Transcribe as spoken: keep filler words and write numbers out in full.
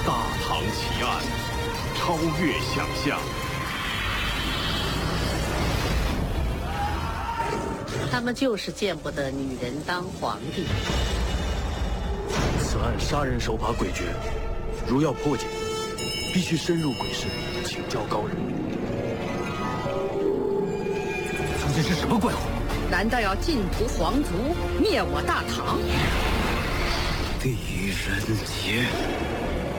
大唐奇案，超越想象。 他们就是见不得女人当皇帝。 此案杀人手法诡谲，如要破解，必须深入鬼市，请教高人。 究竟是什么怪物？ 难道要尽屠皇族，灭我大唐？ 狄仁杰。